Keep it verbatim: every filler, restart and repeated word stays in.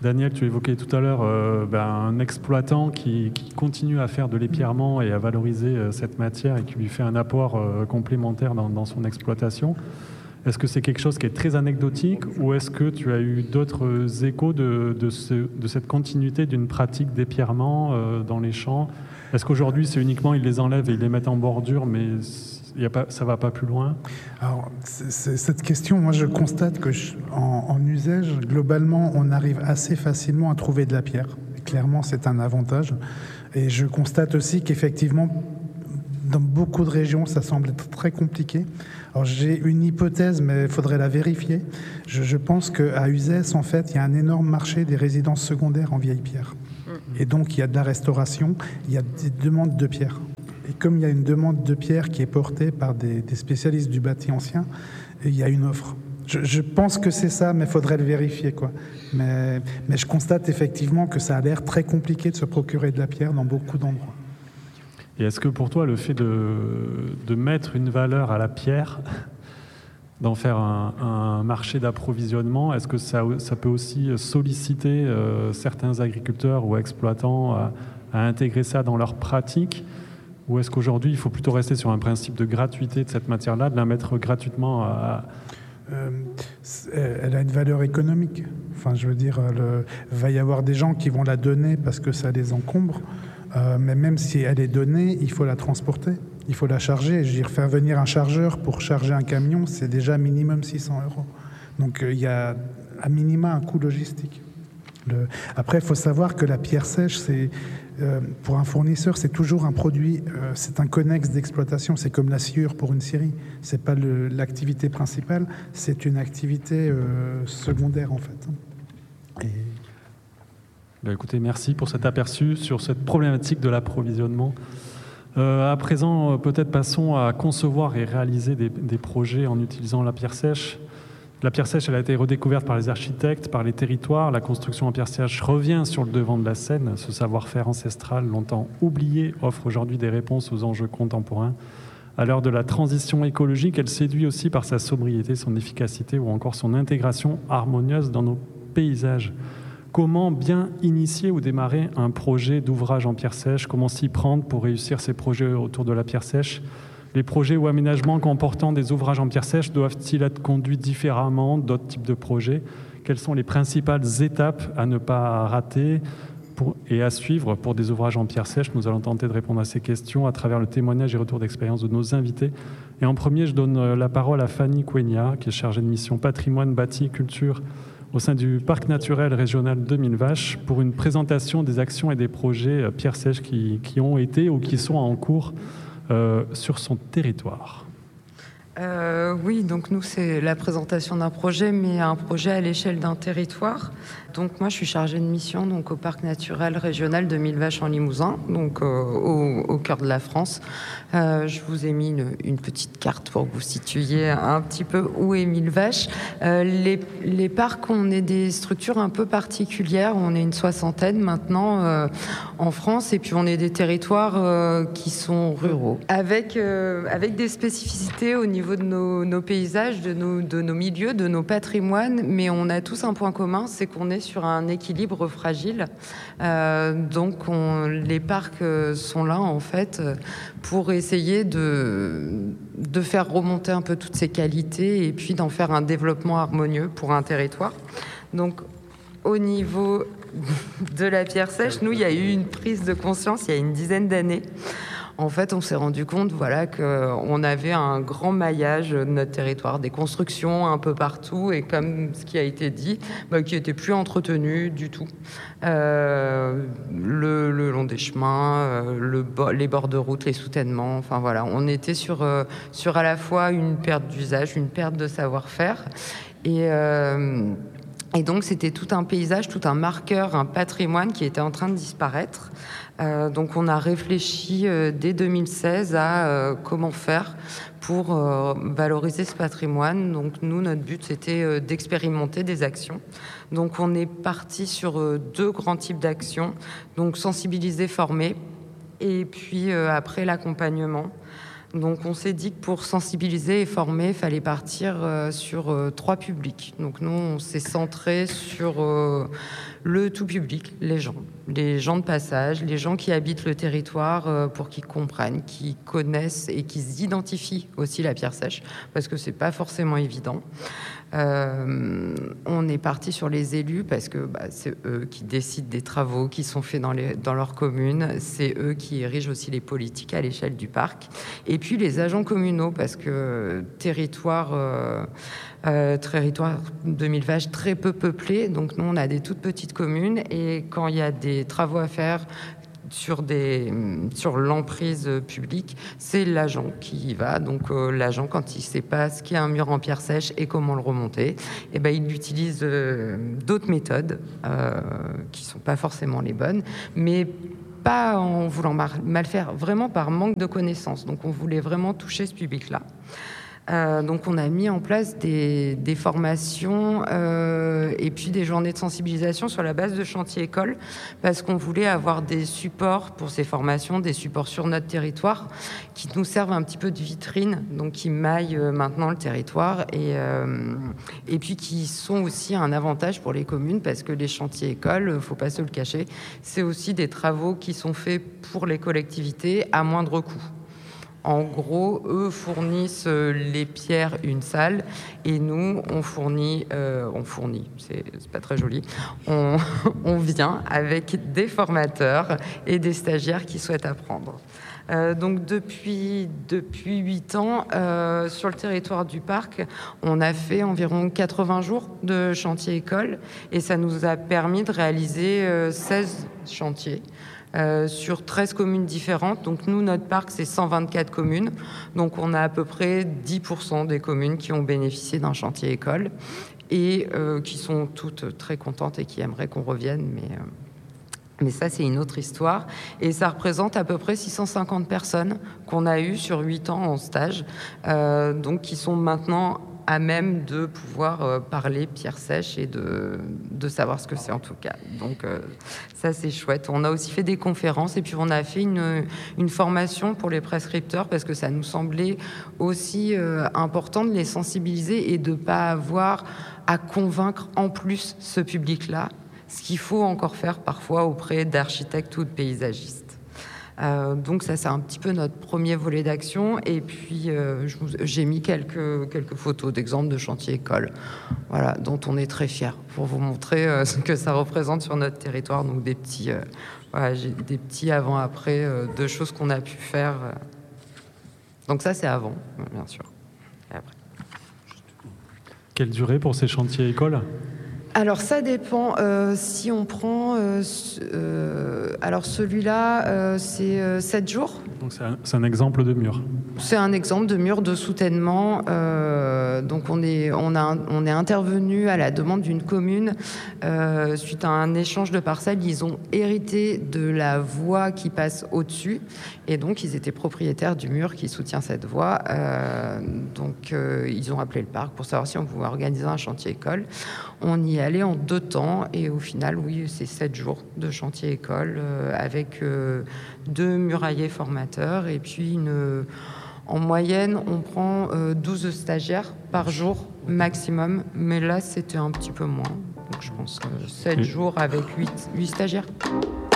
Daniel, tu évoquais tout à l'heure euh, ben, un exploitant qui, qui continue à faire de l'épierrement et à valoriser euh, cette matière et qui lui fait un apport euh, complémentaire dans, dans son exploitation. Est-ce que c'est quelque chose qui est très anecdotique ou est-ce que tu as eu d'autres échos de, de, ce, de cette continuité d'une pratique d'épierrement euh, dans les champs? Est-ce qu'aujourd'hui, c'est uniquement ils les enlèvent et ils les mettent en bordure, mais y a pas, ça ne va pas plus loin? Alors, c'est, c'est, cette question, moi je constate que je, en, en usage, globalement, on arrive assez facilement à trouver de la pierre. Et clairement, c'est un avantage. Et je constate aussi qu'effectivement, dans beaucoup de régions, ça semble être très compliqué. Alors j'ai une hypothèse, mais il faudrait la vérifier. Je, je pense qu'à Uzès, en fait, il y a un énorme marché des résidences secondaires en vieille pierre. Et donc, il y a de la restauration, il y a des demandes de pierre. Et comme il y a une demande de pierre qui est portée par des, des spécialistes du bâti ancien, il y a une offre. Je, je pense que c'est ça, mais il faudrait le vérifier, quoi. Mais, mais je constate effectivement que ça a l'air très compliqué de se procurer de la pierre dans beaucoup d'endroits. Et est-ce que pour toi, le fait de, de mettre une valeur à la pierre, d'en faire un, un marché d'approvisionnement, est-ce que ça, ça peut aussi solliciter euh, certains agriculteurs ou exploitants à, à intégrer ça dans leur pratique? Ou est-ce qu'aujourd'hui, il faut plutôt rester sur un principe de gratuité de cette matière-là, de la mettre gratuitement à... Euh, elle a une valeur économique. Enfin, je veux dire, il va y avoir des gens qui vont la donner parce que ça les encombre. Euh, mais même si elle est donnée, il faut la transporter, il faut la charger. Je veux dire, faire venir un chargeur pour charger un camion, c'est déjà minimum six cents euros. Donc euh, il y a à minima un coût logistique. Le... Après, il faut savoir que la pierre sèche, c'est, euh, pour un fournisseur, c'est toujours un produit, euh, c'est un connexe d'exploitation. C'est comme la sciure pour une scierie. C'est pas le, l'activité principale, c'est une activité euh, secondaire en fait. Et... Ben écoutez, merci pour cet aperçu sur cette problématique de l'approvisionnement. Euh, à présent, peut-être passons à concevoir et réaliser des, des projets en utilisant la pierre sèche. La pierre sèche, elle a été redécouverte par les architectes, par les territoires. La construction en pierre sèche revient sur le devant de la scène. Ce savoir-faire ancestral, longtemps oublié, offre aujourd'hui des réponses aux enjeux contemporains. À l'heure de la transition écologique, elle séduit aussi par sa sobriété, son efficacité ou encore son intégration harmonieuse dans nos paysages. Comment bien initier ou démarrer un projet d'ouvrage en pierre sèche? Comment s'y prendre pour réussir ces projets autour de la pierre sèche? Les projets ou aménagements comportant des ouvrages en pierre sèche doivent-ils être conduits différemment d'autres types de projets? Quelles sont les principales étapes à ne pas rater pour, et à suivre pour des ouvrages en pierre sèche? Nous allons tenter de répondre à ces questions à travers le témoignage et retour d'expérience de nos invités. Et en premier, je donne la parole à Fanny Quenya, qui est chargée de mission patrimoine, bâti, culture au sein du Parc naturel régional de Mille Vaches pour une présentation des actions et des projets pierre sèche qui, qui ont été ou qui sont en cours euh, sur son territoire. Euh, oui, donc nous, c'est la présentation d'un projet, mais un projet à l'échelle d'un territoire. Donc moi, je suis chargée de mission donc, au Parc naturel régional de Mille Vaches en Limousin, donc euh, au, au cœur de la France. Euh, je vous ai mis une, une petite carte pour que vous situiez un petit peu où est Mille Vaches. Euh, les, les parcs, on est des structures un peu particulières. On est une soixantaine maintenant euh, en France, et puis on est des territoires euh, qui sont ruraux, avec, euh, avec des spécificités au niveau de nos, nos paysages, de nos, de nos milieux, de nos patrimoines, mais on a tous un point commun, c'est qu'on est sur un équilibre fragile. Euh, donc on, les parcs sont là en fait pour essayer de, de faire remonter un peu toutes ces qualités et puis d'en faire un développement harmonieux pour un territoire. Donc au niveau de la pierre sèche, nous, il y a eu une prise de conscience il y a une dizaine d'années. En fait, on s'est rendu compte voilà, qu'on avait un grand maillage de notre territoire, des constructions un peu partout, et comme ce qui a été dit, bah, qui n'étaient plus entretenues du tout. Euh, le, le long des chemins, euh, le, les bords de route, les soutènements, enfin voilà, on était sur, euh, sur à la fois une perte d'usage, une perte de savoir-faire, et... Euh, Et donc, c'était tout un paysage, tout un marqueur, un patrimoine qui était en train de disparaître. Euh, donc, on a réfléchi euh, dès deux mille seize à euh, comment faire pour euh, valoriser ce patrimoine. Donc, nous, notre but, c'était euh, d'expérimenter des actions. Donc, on est parti sur euh, deux grands types d'actions. Donc, sensibiliser, former, et puis euh, après, l'accompagnement. Donc on s'est dit que pour sensibiliser et former, il fallait partir euh, sur euh, trois publics. Donc nous, on s'est centré sur euh, le tout public, les gens. Les gens de passage, les gens qui habitent le territoire euh, pour qu'ils comprennent, qu'ils connaissent et qu'ils identifient aussi la pierre sèche, parce que c'est pas forcément évident. Euh, on est parti sur les élus parce que bah, c'est eux qui décident des travaux qui sont faits dans, les, dans leur commune, c'est eux qui érigent aussi les politiques à l'échelle du parc. Et puis les agents communaux, parce que territoire, euh, euh, territoire de mille vaches très peu peuplé, donc nous on a des toutes petites communes et quand il y a des travaux à faire sur, des, sur l'emprise publique, c'est l'agent qui y va. Donc euh, l'agent, quand il ne sait pas ce qu'est un mur en pierre sèche et comment le remonter, eh ben, il utilise euh, d'autres méthodes euh, qui ne sont pas forcément les bonnes, mais pas en voulant mal faire, vraiment par manque de connaissances. Donc on voulait vraiment toucher ce public-là. Euh, donc on a mis en place des, des formations euh, et puis des journées de sensibilisation sur la base de chantier école parce qu'on voulait avoir des supports pour ces formations, des supports sur notre territoire qui nous servent un petit peu de vitrine, donc qui maillent euh, maintenant le territoire et, euh, et puis qui sont aussi un avantage pour les communes parce que les chantiers écoles, faut pas se le cacher, c'est aussi des travaux qui sont faits pour les collectivités à moindre coût. En gros, eux fournissent les pierres, une salle, et nous, on fournit, euh, on fournit, c'est, c'est pas très joli, on, on vient avec des formateurs et des stagiaires qui souhaitent apprendre. Euh, donc depuis depuis huit ans, euh, sur le territoire du parc, on a fait environ quatre-vingts jours de chantier école, et ça nous a permis de réaliser euh, seize chantiers. Euh, sur treize communes différentes. Donc nous, notre parc, c'est cent vingt-quatre communes. Donc on a à peu près dix pour cent des communes qui ont bénéficié d'un chantier école et euh, qui sont toutes très contentes et qui aimeraient qu'on revienne. Mais, euh, mais ça, c'est une autre histoire. Et ça représente à peu près six cent cinquante personnes qu'on a eues sur huit ans en stage, euh, donc qui sont maintenant à même de pouvoir euh, parler pierre sèche et de, de savoir ce que c'est en tout cas. Donc euh, ça c'est chouette. On a aussi fait des conférences et puis on a fait une, une formation pour les prescripteurs parce que ça nous semblait aussi euh, important de les sensibiliser et de ne pas avoir à convaincre en plus ce public-là, ce qu'il faut encore faire parfois auprès d'architectes ou de paysagistes. Euh, donc ça, c'est un petit peu notre premier volet d'action. Et puis, euh, je vous, j'ai mis quelques, quelques photos d'exemples de chantier école, voilà, dont on est très fiers, pour vous montrer euh, ce que ça représente sur notre territoire. Donc des petits, euh, voilà, j'ai des petits avant-après euh, de choses qu'on a pu faire. Euh. Donc ça, c'est avant, bien sûr. Et après. Quelle durée pour ces chantiers écoles ? Alors ça dépend. Euh, si on prend, euh, euh, alors celui-là, euh, c'est euh, sept jours. Donc c'est un, c'est un exemple de mur. C'est un exemple de mur de soutènement. Euh, donc on est, on a, on est intervenu à la demande d'une commune euh, suite à un échange de parcelles. Ils ont hérité de la voie qui passe au-dessus, et donc ils étaient propriétaires du mur qui soutient cette voie. Euh, donc euh, ils ont appelé le parc pour savoir si on pouvait organiser un chantier école. On y allait en deux temps et au final, oui, c'est sept jours de chantier école euh, avec euh, deux muraillers formateurs et puis une, en moyenne, on prend euh, douze stagiaires par jour maximum, mais là, c'était un petit peu moins. Donc je pense euh, sept jours avec huit, huit stagiaires.